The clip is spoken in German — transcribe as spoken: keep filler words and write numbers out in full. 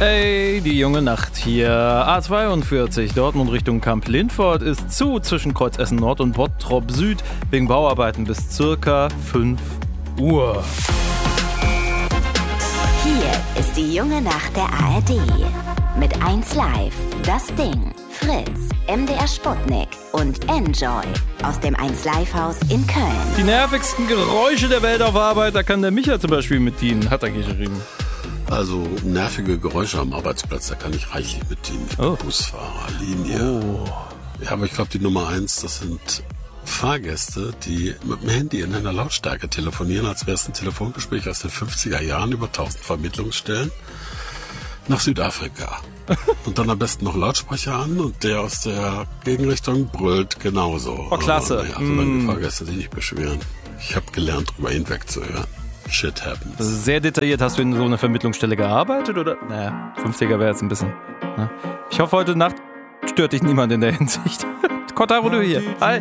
Hey, die junge Nacht hier. A zweiundvierzig, Dortmund Richtung Kamp-Lindfort ist zu zwischen Kreuz Essen Nord und Bottrop Süd wegen Bauarbeiten bis circa fünf Uhr. Hier ist die junge Nacht der A R D. Mit eins Live, Das Ding, Fritz, M D R Sputnik und Enjoy aus dem eins Live Haus in Köln. Die nervigsten Geräusche der Welt auf Arbeit, da kann der Micha zum Beispiel mit dienen, hat er geschrieben. Also nervige Geräusche am Arbeitsplatz, da kann ich reichlich mit dienen. Ich bin Oh. Busfahrerlinie. Oh. Ja, aber ich glaube, die Nummer eins, das sind Fahrgäste, die mit dem Handy in einer Lautstärke telefonieren, als wäre es ein Telefongespräch aus den fünfziger Jahren über tausend Vermittlungsstellen nach Südafrika. Und dann am besten noch Lautsprecher an und der aus der Gegenrichtung brüllt genauso. Oh, klasse. Aber, naja, solange Mm. die Fahrgäste sich nicht beschweren. Ich habe gelernt, drüber hinwegzuhören. Shit happens. Das ist sehr detailliert. Hast du in so einer Vermittlungsstelle gearbeitet, oder? Naja, fünfziger wäre jetzt ein bisschen. Ne? Ich hoffe, heute Nacht stört dich niemand in der Hinsicht. Kotaro, du hier. Hi.